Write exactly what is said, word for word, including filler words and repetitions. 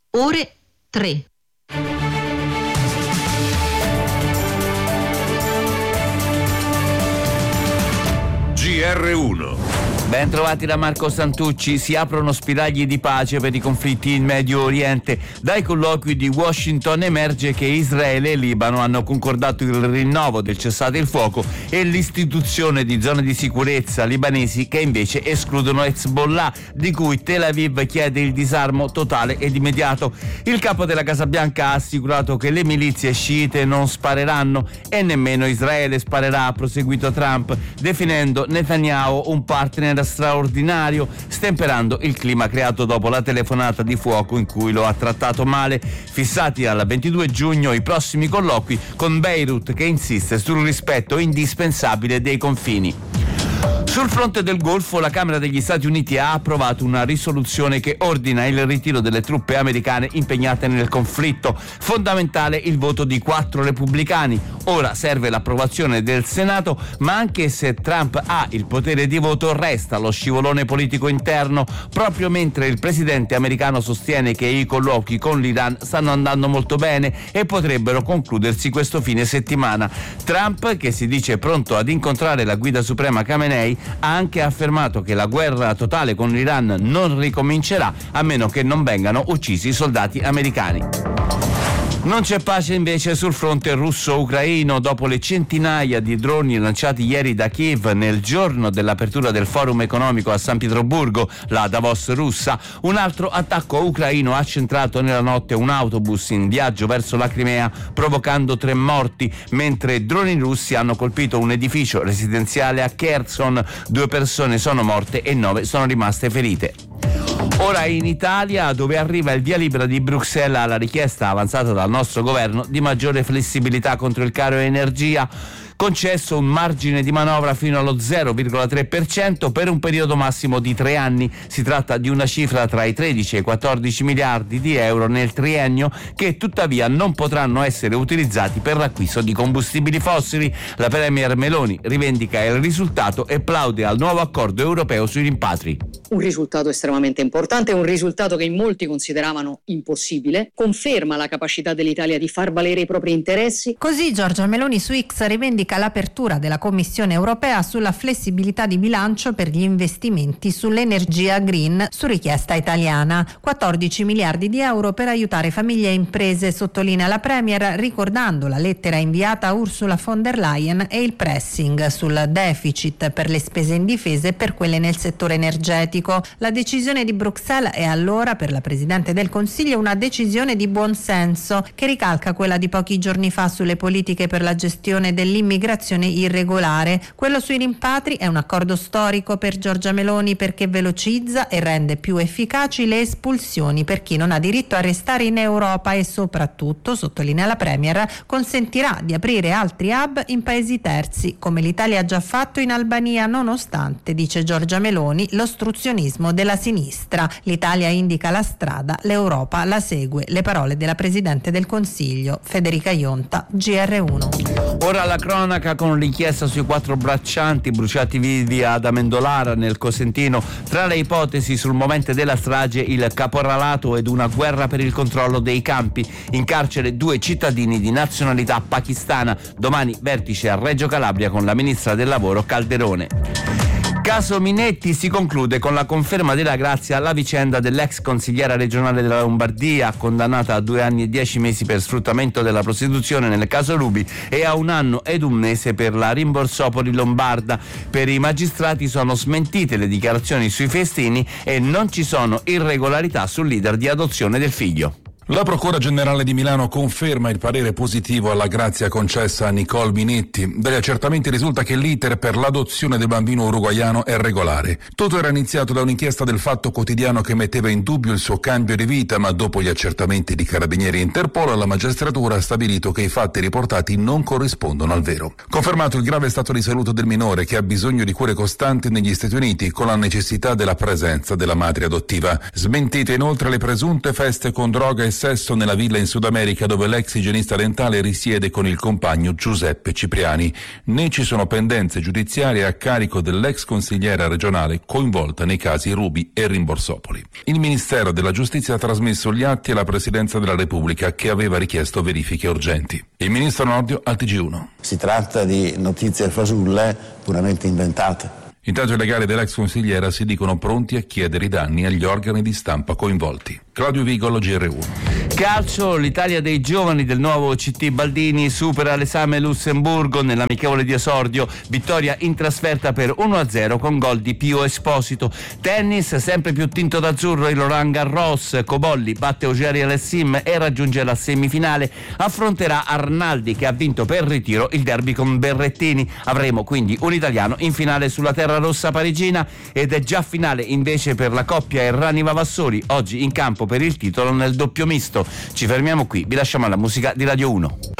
ore tre. G R uno. Ben trovati da Marco Santucci. Si aprono spiragli di pace per i conflitti in Medio Oriente. Dai colloqui di Washington emerge che Israele e Libano hanno concordato il rinnovo del cessate il fuoco e l'istituzione di zone di sicurezza libanesi che invece escludono Hezbollah, di cui Tel Aviv chiede il disarmo totale ed immediato. Il capo della Casa Bianca ha assicurato che le milizie sciite non spareranno e nemmeno Israele sparerà, ha proseguito Trump, definendo Netanyahu un partner straordinario, stemperando il clima creato dopo la telefonata di fuoco in cui lo ha trattato male. Fissati al ventidue giugno i prossimi colloqui con Beirut, che insiste sul rispetto indispensabile dei confini. Sul fronte del Golfo, la Camera degli Stati Uniti ha approvato una risoluzione che ordina il ritiro delle truppe americane impegnate nel conflitto. Fondamentale il voto di quattro repubblicani. Ora serve l'approvazione del Senato, ma anche se Trump ha il potere di voto resta lo scivolone politico interno, proprio mentre il presidente americano sostiene che i colloqui con l'Iran stanno andando molto bene e potrebbero concludersi questo fine settimana. Trump, che si dice pronto ad incontrare la guida suprema Khamenei, ha anche affermato che la guerra totale con l'Iran non ricomincerà a meno che non vengano uccisi soldati americani. Non c'è pace invece sul fronte russo-ucraino. Dopo le centinaia di droni lanciati ieri da Kiev nel giorno dell'apertura del forum economico a San Pietroburgo, la Davos russa, un altro attacco ucraino ha centrato nella notte un autobus in viaggio verso la Crimea, provocando tre morti, mentre droni russi hanno colpito un edificio residenziale a Kherson. Due persone sono morte e nove sono rimaste ferite. Ora in Italia, dove arriva il via libera di Bruxelles alla richiesta avanzata dal nostro governo di maggiore flessibilità contro il caro energia, concesso un margine di manovra fino allo zero virgola tre per cento per un periodo massimo di tre anni. Si tratta di una cifra tra i tredici e i quattordici miliardi di euro nel triennio, che tuttavia non potranno essere utilizzati per l'acquisto di combustibili fossili. La premier Meloni rivendica il risultato e plaude al nuovo accordo europeo sui rimpatri. Un risultato estremamente importante, un risultato che in molti consideravano impossibile, conferma la capacità dell'Italia di far valere i propri interessi. Così Giorgia Meloni su X rivendica l'apertura della Commissione europea sulla flessibilità di bilancio per gli investimenti sull'energia green su richiesta italiana. quattordici miliardi di euro per aiutare famiglie e imprese, sottolinea la Premier, ricordando la lettera inviata a Ursula von der Leyen e il pressing sul deficit per le spese in difesa e per quelle nel settore energetico. La decisione di Bruxelles è allora per la Presidente del Consiglio una decisione di buon senso, che ricalca quella di pochi giorni fa sulle politiche per la gestione dell'immigrazione irregolare. Quello sui rimpatri è un accordo storico per Giorgia Meloni perché velocizza e rende più efficaci le espulsioni per chi non ha diritto a restare in Europa e soprattutto, sottolinea la Premier, consentirà di aprire altri hub in paesi terzi, come l'Italia ha già fatto in Albania, nonostante, dice Giorgia Meloni, l'ostruzionismo della sinistra. L'Italia indica la strada, l'Europa la segue. Le parole della Presidente del Consiglio, Federica Ionta, G R uno. Ora la cronaca con l'inchiesta sui quattro braccianti bruciati vivi ad Amendolara nel Cosentino. Tra le ipotesi sul momento della strage il caporalato ed una guerra per il controllo dei campi. In carcere due cittadini di nazionalità pakistana. Domani vertice a Reggio Calabria con la ministra del lavoro Calderone. Caso Minetti si conclude con la conferma della grazia alla vicenda dell'ex consigliera regionale della Lombardia, condannata a due anni e dieci mesi per sfruttamento della prostituzione nel caso Ruby e a un anno ed un mese per la Rimborsopoli lombarda. Per i magistrati sono smentite le dichiarazioni sui festini e non ci sono irregolarità sul leader di adozione del figlio. La Procura Generale di Milano conferma il parere positivo alla grazia concessa a Nicole Minetti. Dagli accertamenti risulta che l'iter per l'adozione del bambino uruguaiano è regolare. Tutto era iniziato da un'inchiesta del Fatto Quotidiano che metteva in dubbio il suo cambio di vita, ma dopo gli accertamenti di Carabinieri e Interpol, la magistratura ha stabilito che i fatti riportati non corrispondono al vero. Confermato il grave stato di salute del minore, che ha bisogno di cure costanti negli Stati Uniti, con la necessità della presenza della madre adottiva. Smentite inoltre le presunte feste con droga e sesso nella villa in Sud America dove l'ex igienista dentale risiede con il compagno Giuseppe Cipriani. Né ci sono pendenze giudiziarie a carico dell'ex consigliera regionale coinvolta nei casi Ruby e Rimborsopoli. Il Ministero della Giustizia ha trasmesso gli atti alla Presidenza della Repubblica che aveva richiesto verifiche urgenti. Il ministro Nordio al T G uno. Si tratta di notizie fasulle puramente inventate. Intanto i legali dell'ex consigliera si dicono pronti a chiedere i danni agli organi di stampa coinvolti. Claudio Vigolo, G R uno. Calcio, l'Italia dei giovani del nuovo C T Baldini supera l'esame Lussemburgo nell'amichevole di esordio, vittoria in trasferta per uno a zero con gol di Pio Esposito. Tennis, sempre più tinto d'azzurro il Roland Garros, Cobolli batte Auger Aliassime e raggiunge la semifinale, affronterà Arnaldi che ha vinto per ritiro il derby con Berrettini. Avremo quindi un italiano in finale sulla terra rossa parigina ed è già finale invece per la coppia Errani-Vavassori, oggi in campo per il titolo nel doppio misto. Ci fermiamo qui, vi lasciamo alla musica di Radio uno.